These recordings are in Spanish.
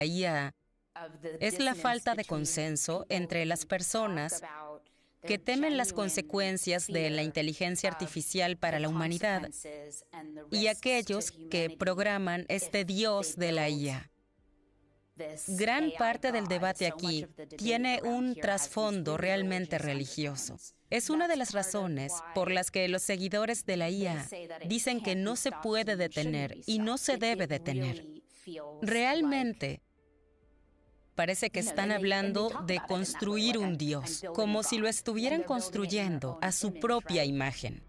IA es la falta de consenso entre las personas que temen las consecuencias de la inteligencia artificial para la humanidad y aquellos que programan este Dios de la IA. Gran parte del debate aquí tiene un trasfondo realmente religioso. Es una de las razones por las que los seguidores de la IA dicen que no se puede detener y no se debe detener. Realmente, parece que están hablando de construir un Dios, como si lo estuvieran construyendo a su propia imagen.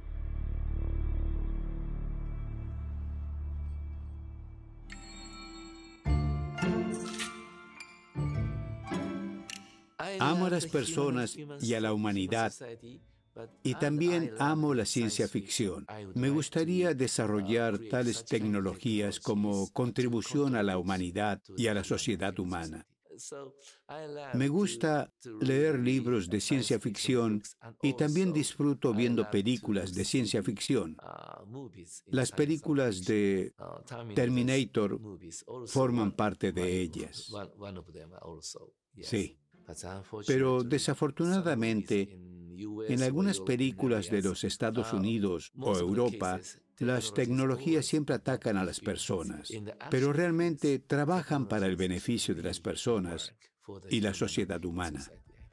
Amo a las personas y a la humanidad, y también amo la ciencia ficción. Me gustaría desarrollar tales tecnologías como contribución a la humanidad y a la sociedad humana. Me gusta leer libros de ciencia ficción y también disfruto viendo películas de ciencia ficción. Las películas de Terminator forman parte de ellas. Sí. Pero desafortunadamente, en algunas películas de los Estados Unidos o Europa, las tecnologías siempre atacan a las personas, pero realmente trabajan para el beneficio de las personas y la sociedad humana.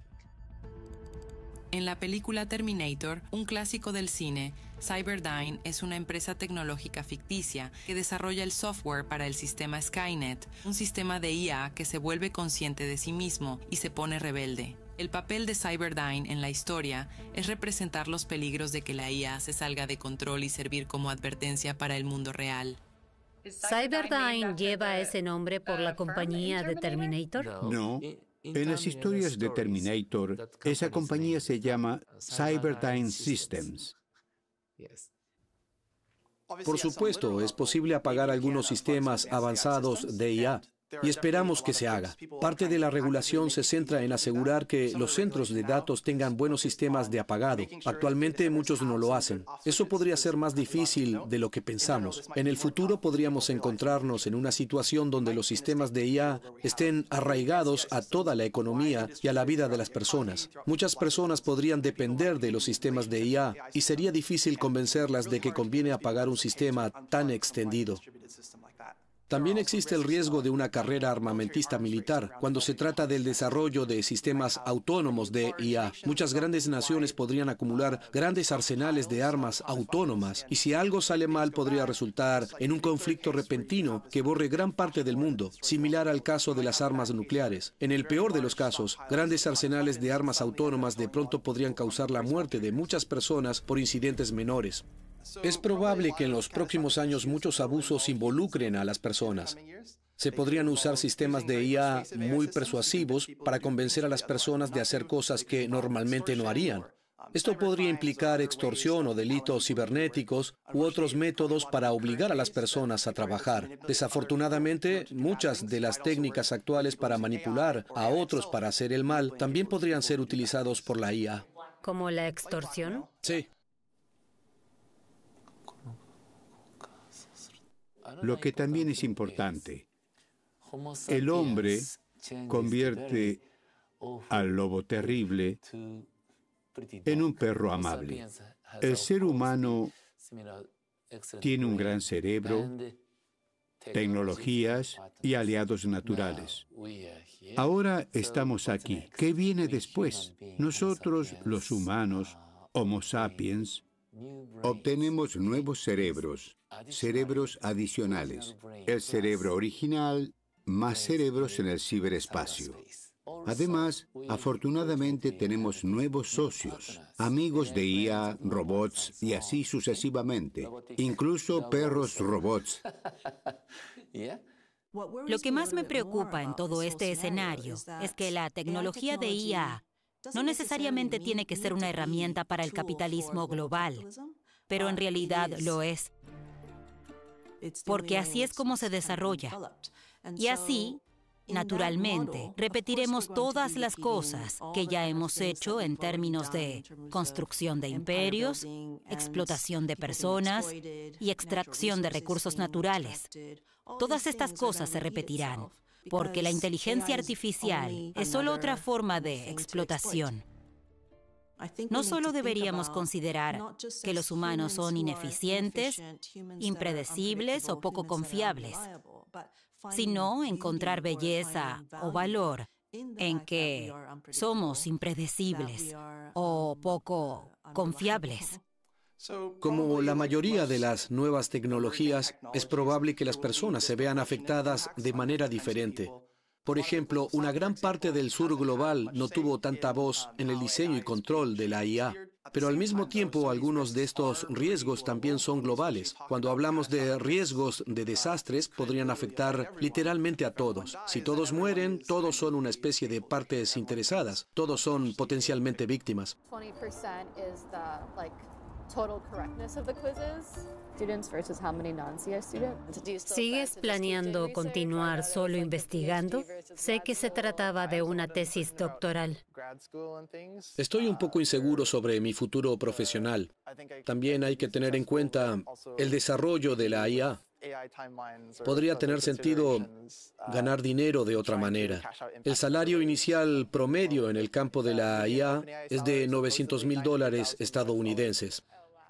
En la película Terminator, un clásico del cine, Cyberdyne es una empresa tecnológica ficticia que desarrolla el software para el sistema Skynet, un sistema de IA que se vuelve consciente de sí mismo y se pone rebelde. El papel de Cyberdyne en la historia es representar los peligros de que la IA se salga de control y servir como advertencia para el mundo real. ¿Cyberdyne lleva ese nombre por la compañía de Terminator? No. En las historias de Terminator, esa compañía se llama Cyberdyne Systems. Por supuesto, es posible apagar algunos sistemas avanzados de IA. Y esperamos que se haga. Parte de la regulación se centra en asegurar que los centros de datos tengan buenos sistemas de apagado. Actualmente muchos no lo hacen. Eso podría ser más difícil de lo que pensamos. En el futuro podríamos encontrarnos en una situación donde los sistemas de IA estén arraigados a toda la economía y a la vida de las personas. Muchas personas podrían depender de los sistemas de IA y sería difícil convencerlas de que conviene apagar un sistema tan extendido. También existe el riesgo de una carrera armamentista militar cuando se trata del desarrollo de sistemas autónomos de IA. Muchas grandes naciones podrían acumular grandes arsenales de armas autónomas y si algo sale mal podría resultar en un conflicto repentino que borre gran parte del mundo, similar al caso de las armas nucleares. En el peor de los casos, grandes arsenales de armas autónomas de pronto podrían causar la muerte de muchas personas por incidentes menores. Es probable que en los próximos años muchos abusos involucren a las personas. Se podrían usar sistemas de IA muy persuasivos para convencer a las personas de hacer cosas que normalmente no harían. Esto podría implicar extorsión o delitos cibernéticos u otros métodos para obligar a las personas a trabajar. Desafortunadamente, muchas de las técnicas actuales para manipular a otros para hacer el mal también podrían ser utilizados por la IA. ¿Como la extorsión? Sí. Lo que también es importante, el hombre convierte al lobo terrible en un perro amable. El ser humano tiene un gran cerebro, tecnologías y aliados naturales. Ahora estamos aquí. ¿Qué viene después? Nosotros, los humanos, Homo sapiens, obtenemos nuevos cerebros adicionales. El cerebro original, más cerebros en el ciberespacio. Además, afortunadamente tenemos nuevos socios, amigos de IA, robots y así sucesivamente, incluso perros robots. Lo que más me preocupa en todo este escenario es que la tecnología de IA no necesariamente tiene que ser una herramienta para el capitalismo global, pero en realidad lo es, porque así es como se desarrolla. Y así, naturalmente, repetiremos todas las cosas que ya hemos hecho en términos de construcción de imperios, explotación de personas y extracción de recursos naturales. Todas estas cosas se repetirán. porque la inteligencia artificial es solo otra forma de explotación. No solo deberíamos considerar que los humanos son ineficientes, impredecibles o poco confiables, sino encontrar belleza o valor en que somos impredecibles o poco confiables. Como la mayoría de las nuevas tecnologías, es probable que las personas se vean afectadas de manera diferente. Por ejemplo, una gran parte del sur global no tuvo tanta voz en el diseño y control de la IA, pero al mismo tiempo algunos de estos riesgos también son globales. Cuando hablamos de riesgos de desastres, podrían afectar literalmente a todos. Si todos mueren, todos son una especie de partes interesadas, todos son potencialmente víctimas. 20% is the total correctness of the quizzes. Students versus how many non-CS students. ¿Sigues planeando continuar solo investigando? Sé que se trataba de una tesis doctoral. Estoy un poco inseguro sobre mi futuro profesional. También hay que tener en cuenta el desarrollo de la IA. Podría tener sentido ganar dinero de otra manera. El salario inicial promedio en el campo de la IA es de $900,000 estadounidenses.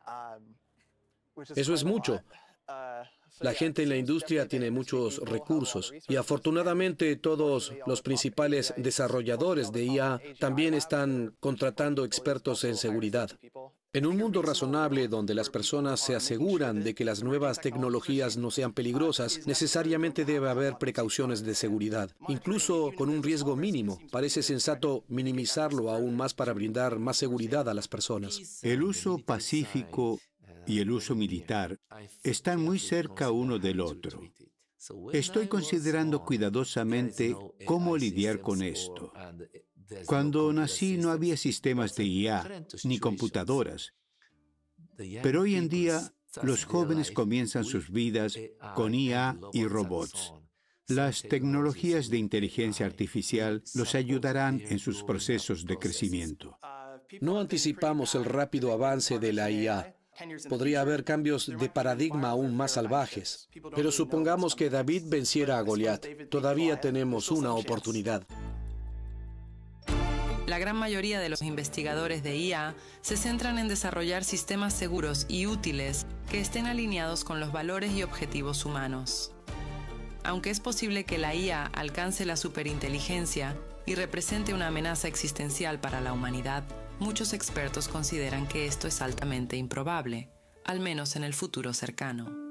Eso es mucho. La gente en la industria tiene muchos recursos y afortunadamente todos los principales desarrolladores de IA también están contratando expertos en seguridad. En un mundo razonable donde las personas se aseguran de que las nuevas tecnologías no sean peligrosas, necesariamente debe haber precauciones de seguridad, incluso con un riesgo mínimo. Parece sensato minimizarlo aún más para brindar más seguridad a las personas. El uso pacífico y el uso militar están muy cerca uno del otro. Estoy considerando cuidadosamente cómo lidiar con esto. Cuando nací no había sistemas de IA ni computadoras, pero hoy en día los jóvenes comienzan sus vidas con IA y robots. Las tecnologías de inteligencia artificial los ayudarán en sus procesos de crecimiento. No anticipamos el rápido avance de la IA. Podría haber cambios de paradigma aún más salvajes. Pero supongamos que David venciera a Goliat. Todavía tenemos una oportunidad. La gran mayoría de los investigadores de IA se centran en desarrollar sistemas seguros y útiles que estén alineados con los valores y objetivos humanos. Aunque es posible que la IA alcance la superinteligencia y represente una amenaza existencial para la humanidad, muchos expertos consideran que esto es altamente improbable, al menos en el futuro cercano.